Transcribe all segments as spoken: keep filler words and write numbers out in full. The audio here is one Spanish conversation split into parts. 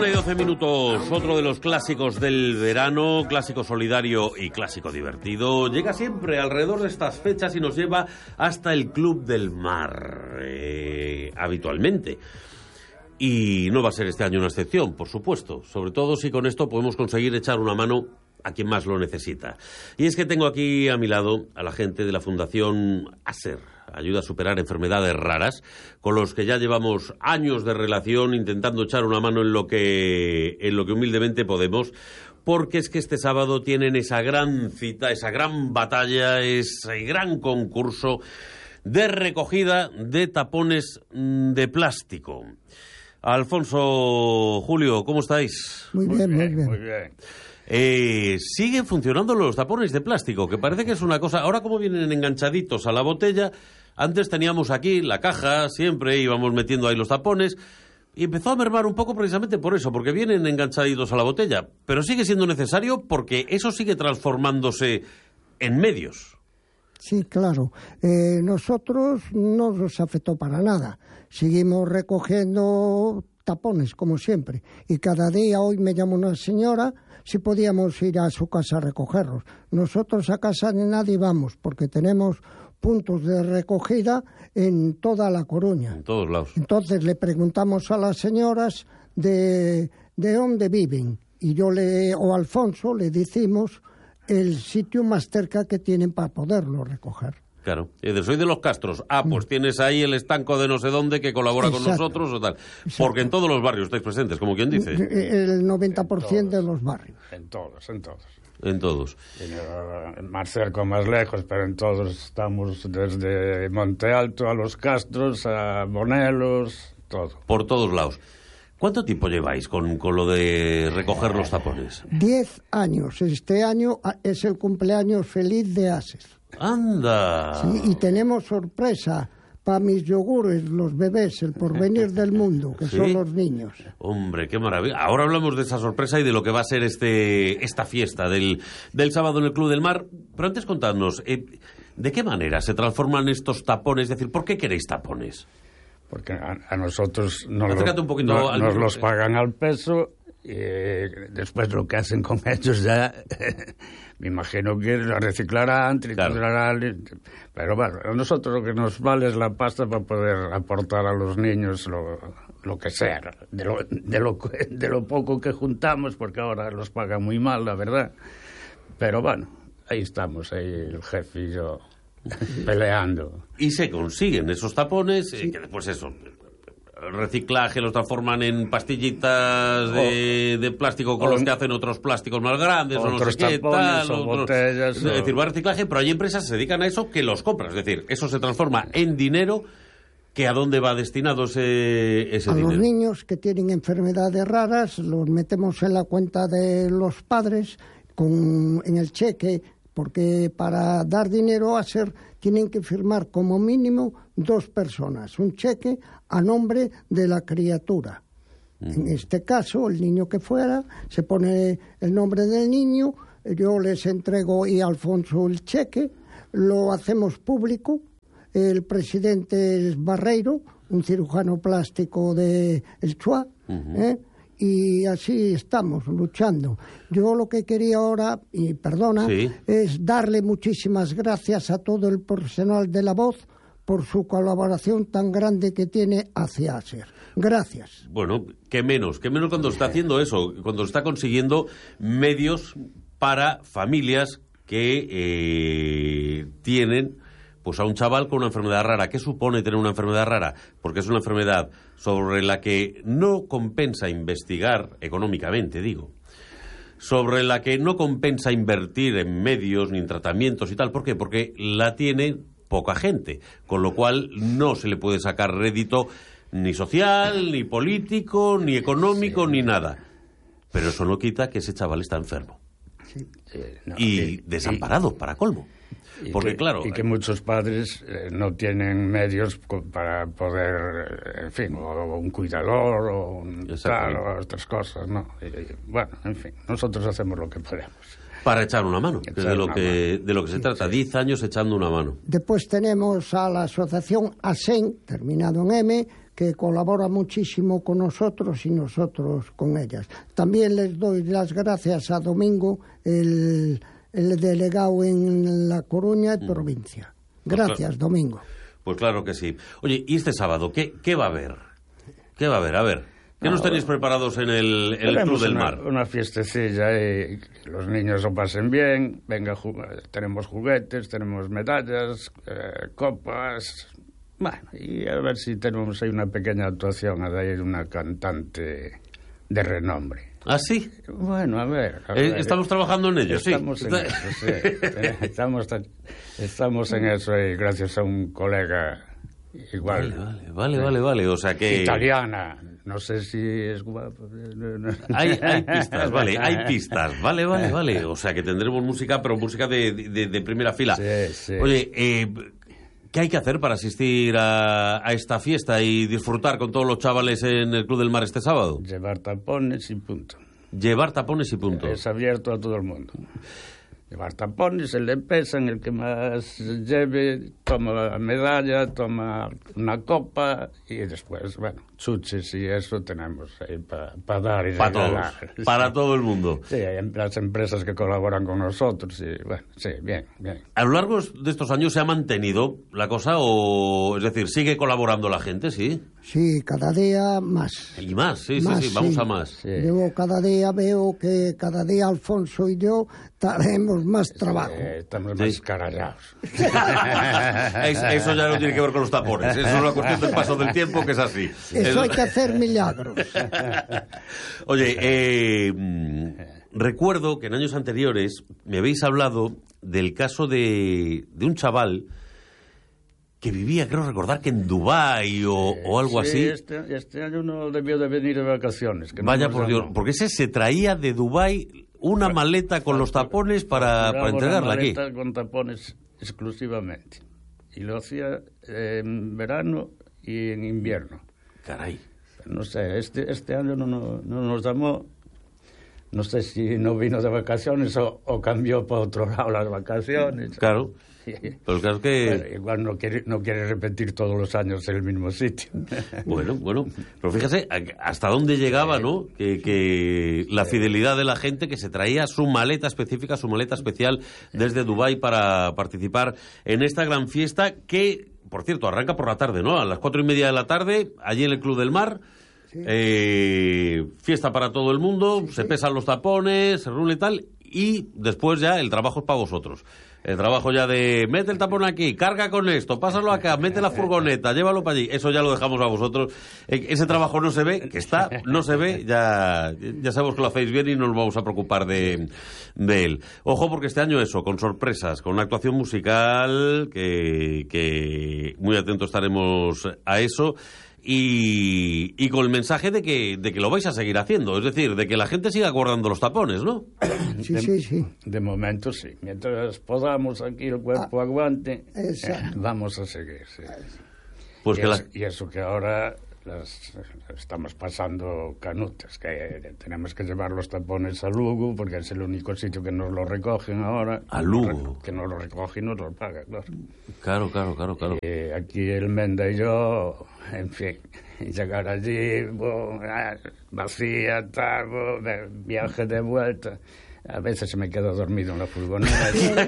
Una y doce minutos, otro de los clásicos del verano, clásico solidario y clásico divertido, llega siempre alrededor de estas fechas y nos lleva hasta el Club del Mar, eh, habitualmente. Y no va a ser este año una excepción, por supuesto, sobre todo si con esto podemos conseguir echar una mano a quien más lo necesita. Y es que tengo aquí a mi lado a la gente de la Fundación ASER, Ayuda a Superar Enfermedades Raras, con los que ya llevamos años de relación intentando echar una mano en lo que, en lo que humildemente podemos, porque es que este sábado tienen esa gran cita, esa gran batalla, ese gran concurso de recogida de tapones de plástico. Alfonso, Julio, ¿cómo estáis? Muy bien, muy bien. Muy bien. Eh, siguen funcionando los tapones de plástico, que parece que es una cosa... Ahora, como vienen enganchaditos a la botella, antes teníamos aquí la caja, siempre íbamos metiendo ahí los tapones, y empezó a mermar un poco precisamente por eso, porque vienen enganchaditos a la botella. Pero sigue siendo necesario porque eso sigue transformándose en medios. Sí, claro. Eh, nosotros no nos afectó para nada. Seguimos recogiendo tapones, como siempre. Y cada día, hoy me llama una señora si podíamos ir a su casa a recogerlos. Nosotros a casa de nadie vamos, porque tenemos puntos de recogida en toda La Coruña. En todos lados. Entonces le preguntamos a las señoras de, de dónde viven. Y yo le, o Alfonso, le decimos el sitio más cerca que tienen para poderlo recoger. Claro, soy de los Castros. Ah, pues tienes ahí el estanco de no sé dónde que colabora Exacto. con nosotros o tal. Exacto. Porque en todos los barrios estáis presentes, como quien dice. El noventa por ciento de los barrios. En todos, en todos. En todos. Más cerca o más lejos, pero en todos estamos, desde Monte Alto a Los Castros, a Monelos, todo. Por todos lados. ¿Cuánto tiempo lleváis con, con lo de recoger los tapones? Diez años. Este año es el cumpleaños feliz de ASER. ¡Anda! Sí, y tenemos sorpresa para mis yogures, los bebés, el porvenir del mundo, que ¿Sí? son los niños. Hombre, qué maravilla. Ahora hablamos de esa sorpresa y de lo que va a ser este esta fiesta del, del sábado en el Club del Mar. Pero antes contadnos, eh, ¿de qué manera se transforman estos tapones? Es decir, ¿por qué queréis tapones? Porque a, a nosotros nos, Acércate lo, un poquito no, al nos micro. los pagan al peso y después lo que hacen con ellos ya me imagino que lo reciclarán, triturarán, claro. Pero bueno, a nosotros lo que nos vale es la pasta para poder aportar a los niños lo, lo que sea, de lo, de, lo, de lo poco que juntamos, porque ahora los pagan muy mal, la verdad. Pero bueno, ahí estamos, ahí el jefe y yo peleando. Y se consiguen esos tapones, sí. eh, que después eso... reciclaje, los transforman en pastillitas de, de plástico con o, los que hacen otros plásticos más grandes o no sé qué tal, o otros, botellas, es decir, va a reciclaje, pero hay empresas que se dedican a eso que los compran, es decir, eso se transforma en dinero. ¿Que a dónde va destinado ese, ese a dinero? A los niños que tienen enfermedades raras los metemos en la cuenta de los padres con, en el cheque, porque para dar dinero a ASER tienen que firmar como mínimo dos personas, un cheque a nombre de la criatura. Mm. En este caso, el niño que fuera, se pone el nombre del niño, yo les entrego y a Alfonso el cheque, lo hacemos público, el presidente es Barreiro, un cirujano plástico de El Chua, uh-huh. ¿eh? Y así estamos luchando. Yo lo que quería ahora, y perdona, sí. es darle muchísimas gracias a todo el profesional de la voz por su colaboración tan grande que tiene hacia ASER. Gracias. Bueno, qué menos, qué menos cuando está haciendo eso, cuando está consiguiendo medios para familias que eh, tienen pues a un chaval con una enfermedad rara. ¿Qué supone tener una enfermedad rara? Porque es una enfermedad sobre la que no compensa investigar económicamente, digo. Sobre la que no compensa invertir en medios ni en tratamientos y tal. ¿Por qué? Porque la tiene poca gente. Con lo cual no se le puede sacar rédito ni social, ni político, ni económico, sí. ni nada. Pero eso no quita que ese chaval está enfermo. Sí. Eh, no, y eh, desamparado, y... para colmo. Y Porque que, claro, y que muchos padres eh, no tienen medios para poder, en fin, o un cuidador o un tal, o otras cosas, ¿no? Y, y, bueno, en fin, nosotros hacemos lo que podemos. Para echar una mano, que es de lo que, de lo que se trata. Diez años echando una mano. Después tenemos a la asociación ASEN, terminado en M, que colabora muchísimo con nosotros y nosotros con ellas. También les doy las gracias a Domingo, el, el delegado en La Coruña y provincia. Gracias, pues claro, Domingo. Pues claro que sí. Oye, ¿y este sábado qué, qué va a haber? ¿Qué va a haber? A ver, ¿qué no, nos tenéis preparados en el, en el Club del una, Mar? Una fiestecilla y que los niños lo pasen bien. Venga, tenemos juguetes, tenemos medallas, eh, copas. Bueno, y a ver si tenemos ahí una pequeña actuación, a de una cantante de renombre. ¿Ah, sí? Bueno, a ver. A eh, ver estamos trabajando en ello, estamos sí. En eso, sí. estamos, estamos en eso y gracias a un colega igual. Vale, vale, vale, vale, vale. O sea que... Italiana. No sé si es guapo. Hay, hay pistas, vale, hay pistas. Vale, vale, vale. O sea que tendremos música, pero música de, de, de primera fila. Sí, sí. Oye, eh... ¿qué hay que hacer para asistir a, a esta fiesta y disfrutar con todos los chavales en el Club del Mar este sábado? Llevar tapones y punto. Llevar tapones y punto. Es abierto a todo el mundo. Llevar tapones, el le pesan, el que más lleve, toma la medalla, toma una copa y después, bueno, chuches y eso tenemos ahí para pa dar y para regalar. Todos, para sí. Todo el mundo. Sí, hay las empresas que colaboran con nosotros y bueno, sí, bien, bien. ¿A lo largo de estos años se ha mantenido la cosa o, es decir, sigue colaborando la gente, sí? Sí, cada día más. Y más, sí, más, sí, sí, vamos sí. a más. Sí. Yo cada día veo que cada día Alfonso y yo tenemos más trabajo. Sí, estamos sí. más carallados. Eso ya no tiene que ver con los tapones, eso es una cuestión del paso del tiempo que es así. Eso es... hay que hacer milagros. Oye, eh, recuerdo que en años anteriores me habéis hablado del caso de, de un chaval que vivía, creo recordar que en Dubái o, o algo sí, así. Este, este año no debió de venir de vacaciones. Que Vaya no por Dios, porque ese se traía de Dubái una maleta con los tapones para, para entregarla aquí. Una maleta con tapones exclusivamente. Y lo hacía en verano y en invierno. Caray. No sé, este, este año no, no, no nos llamó. No sé si no vino de vacaciones o, o cambió para otro lado las vacaciones. Claro. Pero claro que... Bueno, igual no quiere, no quiere repetir todos los años en el mismo sitio. Bueno, bueno. Pero fíjese hasta dónde llegaba, ¿no? Que, que la fidelidad de la gente que se traía su maleta específica, su maleta especial desde Dubái para participar en esta gran fiesta que, por cierto, arranca por la tarde, ¿no? A las cuatro y media de la tarde, allí en el Club del Mar. Sí. Eh, fiesta para todo el mundo, sí, se sí. pesan los tapones, se rule y tal, y después ya el trabajo es para vosotros. El trabajo ya de mete el tapón aquí, carga con esto, pásalo acá, mete la furgoneta, llévalo para allí. Eso ya lo dejamos a vosotros. Ese trabajo no se ve, que está, no se ve, ya, ya sabemos que lo hacéis bien y no nos vamos a preocupar de, de él. Ojo, porque este año eso, con sorpresas, con una actuación musical, que, que muy atentos estaremos a eso. Y, y con el mensaje de que, de que lo vais a seguir haciendo, es decir, de que la gente siga guardando los tapones, ¿no? Sí, de, sí, sí. De momento sí. Mientras podamos aquí el cuerpo ah, aguante, eh, vamos a seguir, sí. Pues y, que es, la... y eso que ahora las, estamos pasando canutas, que tenemos que llevar los tapones a Lugo, porque es el único sitio que nos lo recogen ahora. ¿A Lugo? Que nos lo recoge y nos lo paga, claro. Claro, claro, claro, claro. Y aquí el Menda y yo, en fin, llegar allí, bo, vacía, tal, bo, viaje de vuelta. A veces se me quedo dormido en la furgoneta.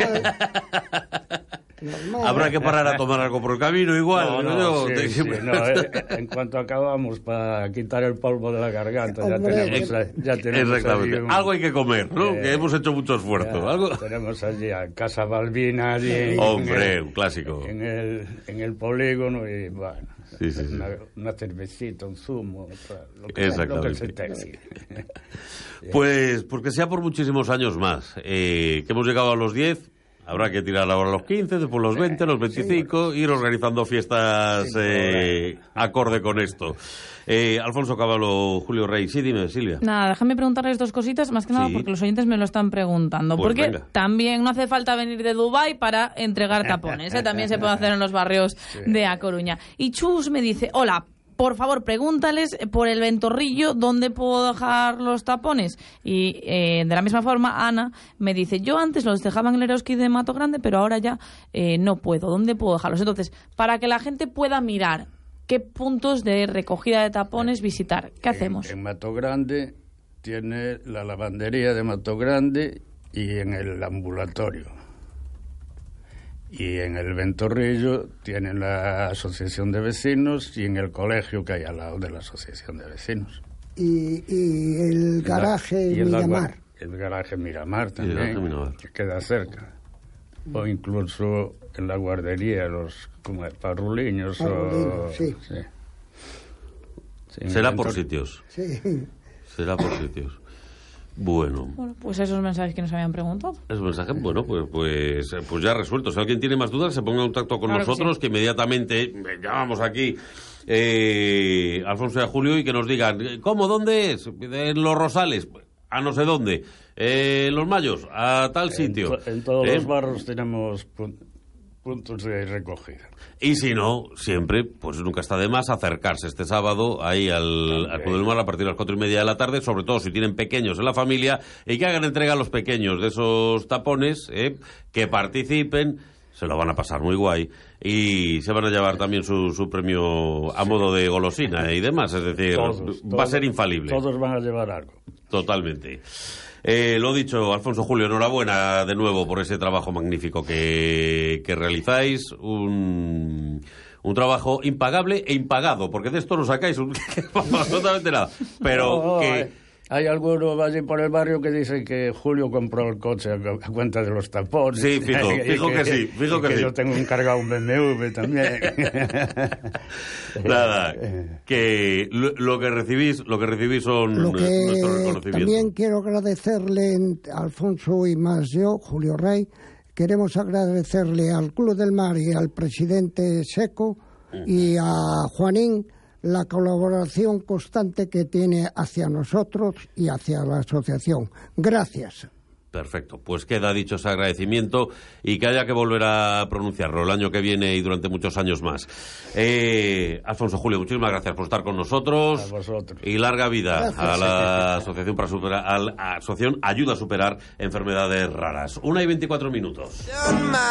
Normal. Habrá que parar a tomar algo por el camino igual. No, no, ¿no? Sí, Te... sí, no eh, en cuanto acabamos para quitar el polvo de la garganta, ya tenemos, ya tenemos exactamente. Un... Algo hay que comer, ¿no? Eh, que hemos hecho mucho esfuerzo. Ya, ¿Algo? Tenemos allí a Casa Balbina, allí en, hombre, en el, un clásico. En el, en el polígono y bueno, sí, sí, una, sí. una cervecita, un zumo, lo que, lo que se te sí. Pues porque sea por muchísimos años más, eh, que hemos llegado a los diez. Habrá que tirar ahora los quince, después los veinte, los veinticinco, sí, ir organizando fiestas sí, eh, acorde con esto. Eh, Alfonso Cavallo, Julio Rey. Sí, dime, Silvia. Nada, déjame preguntarles dos cositas, más que nada sí. porque los oyentes me lo están preguntando. Pues porque venga. También no hace falta venir de Dubái para entregar tapones, ¿eh? También se puede hacer en los barrios sí. de A Coruña. Y Chus me dice, hola, por favor, pregúntales por el Ventorrillo dónde puedo dejar los tapones. Y eh, de la misma forma, Ana me dice, yo antes los dejaba en el Eroski de Mato Grande, pero ahora ya eh, no puedo. ¿Dónde puedo dejarlos? Entonces, para que la gente pueda mirar qué puntos de recogida de tapones visitar, ¿qué hacemos? En, en Mato Grande tiene la lavandería de Mato Grande y en el ambulatorio. Y en el Ventorrillo tienen la asociación de vecinos y en el colegio que hay al lado de la asociación de vecinos. Y, y el garaje y el Miramar. El garaje Miramar también, garaje Miramar. que queda cerca. O incluso en la guardería, los como parruliños. Parruliños, o, sí. sí. Sí, Será Ventor... por sitios. Sí. Será por sitios. Bueno. Bueno, pues esos mensajes que nos habían preguntado. Esos mensajes, bueno, pues, pues, pues ya resueltos. Si alguien tiene más dudas, se ponga en contacto con claro nosotros, que, que, sí. que inmediatamente llamamos aquí eh, Alfonso y a Julio y que nos digan, ¿cómo? ¿Dónde es? En Los Rosales, a no sé dónde. Eh, Los Mayos, a tal sitio. En, to, en todos ¿Eh? los barrios tenemos pun puntos de recogida. Y si no, siempre, pues nunca está de más acercarse este sábado ahí al, al Club del Mar a partir de las cuatro y media de la tarde, sobre todo si tienen pequeños en la familia, y que hagan entrega a los pequeños de esos tapones, ¿eh? Que participen, se lo van a pasar muy guay, y se van a llevar también su, su premio a modo de golosina y demás, es decir, Todos, va todos, a ser infalible. Todos van a llevar algo. Totalmente. Eh, lo dicho, Alfonso, Julio, enhorabuena de nuevo por ese trabajo magnífico que, que realizáis. Un, un trabajo impagable e impagado, porque de esto no sacáis un, absolutamente nada. Pero no, no, que... Hay, hay algunos allí por el barrio que dicen que Julio compró el coche a, a cuenta de los tapones. Sí, fijo, fijo que, que sí, fijo que, que sí. yo tengo encargado un B M W también. Nada, que lo, lo que recibís, lo que recibís son lo que nuestros reconocimientos. También quiero agradecerle a Alfonso y más yo, Julio Rey, queremos agradecerle al Club del Mar y al presidente Seco uh-huh. y a Juanín la colaboración constante que tiene hacia nosotros y hacia la asociación. Gracias. Perfecto, pues queda dicho ese agradecimiento y que haya que volver a pronunciarlo el año que viene y durante muchos años más. Eh, Alfonso, Julio, muchísimas gracias por estar con nosotros. A vosotros. Y larga vida gracias. A la asociación para superar, a la asociación Ayuda a Superar Enfermedades Raras. Una y veinticuatro minutos.